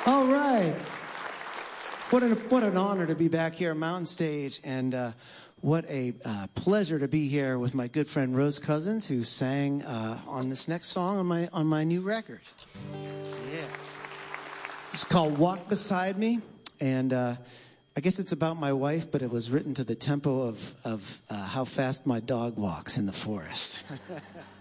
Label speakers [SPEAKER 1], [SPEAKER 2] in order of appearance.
[SPEAKER 1] All right. What an honor to be back here at Mountain Stage, and what a pleasure to be here with my good friend Rose Cousins, who sang on this next song on my new record. Yeah. It's called "Walk Beside Me," and I guess it's about my wife, but it was written to the tempo of how fast my dog walks in the forest.